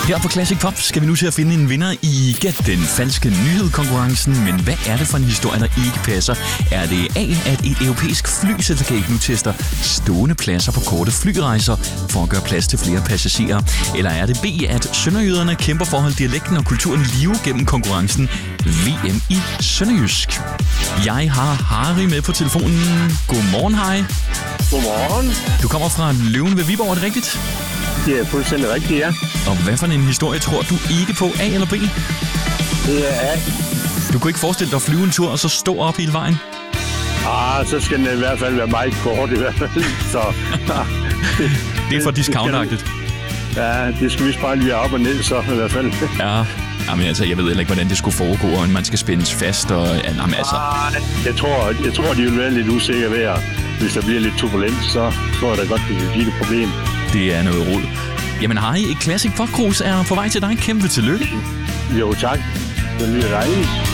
Her på Classic Pop skal vi nu til at finde en vinder i Gæt den falske nyhed-konkurrencen. Men hvad er det for en historie, der ikke passer? Er det A, at et europæisk flyselskab nu tester stående pladser på korte flyrejser for at gøre plads til flere passagerer? Eller er det B, at sønderjyderne kæmper for at holde dialekten og kulturen live gennem konkurrencen VM i Sønderjysk? Jeg har Harry med på telefonen. Godmorgen, Harry. Godmorgen. Du kommer fra Løven ved Viborg, er det rigtigt? Det er fuldstændig rigtigt, ja. Og hvad for en historie tror du ikke på, A eller B? Det er A. Du kunne ikke forestille dig at flyve en tur og så stå op hele vejen? Så skal den i hvert fald være meget kort i hvert fald. Så, det er for discountagtigt. Ja, det skal vi bare lige op og ned så i hvert fald. Ja. Jamen altså, jeg ved heller ikke, hvordan det skulle foregå, og man skal spændes fast, og jamen altså... Jeg tror, de vil være lidt usikre ved, at hvis der bliver lidt turbulent, så tror jeg da godt, det vil give et problem. Det er noget rod. Jamen Harry, et Classic Pop Cruise er på vej til dig. Kæmpe tillykke. Jo, tak. Det lyder dejligt.